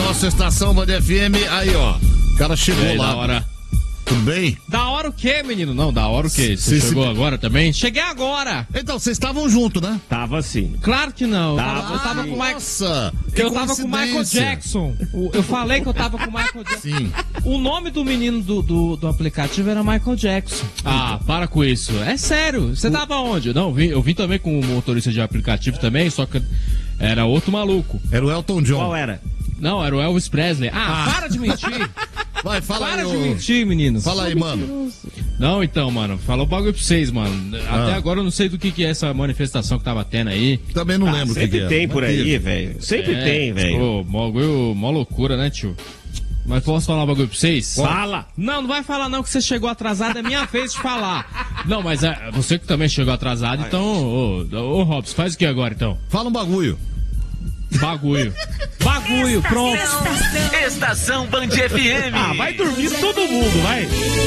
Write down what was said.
nossa estação Band FM. Aí, ó. O cara chegou aí, lá. Da hora. Tudo bem? Da hora o quê, menino? Não, da hora o quê? Você chegou agora também? Cheguei agora! Então, vocês estavam juntos, né? Tava sim. Claro que não. Tava Eu tava com o Michael. Nossa! Eu tava com o Michael Jackson. Eu falei que eu tava com o Michael Jackson. Sim. O nome do menino do aplicativo era Michael Jackson. Ah, para com isso. É sério. Você tava onde? Não, eu vim também com o motorista de aplicativo também, só que era outro maluco. Era o Elton John. Qual era? Não, era o Elvis Presley. Para de mentir. Vai, fala Para aí. de mentir, meninos. Fala aí, mano. Não, então, mano, falou um bagulho pra vocês, mano. Até agora eu não sei do que é essa manifestação que tava tendo aí. Também não lembro o que Sempre era. tem por aí, velho. Sempre tem, velho. Pô, mó loucura, né, tio? Mas posso falar um bagulho pra vocês? Fala! Não vai falar não que você chegou atrasado, é minha vez de falar. Não, mas você que também chegou atrasado, então... Ô, Robson, faz o que agora, então? Fala um bagulho. Bagulho, pronto. Estação Band FM. Vai dormir todo mundo, vai.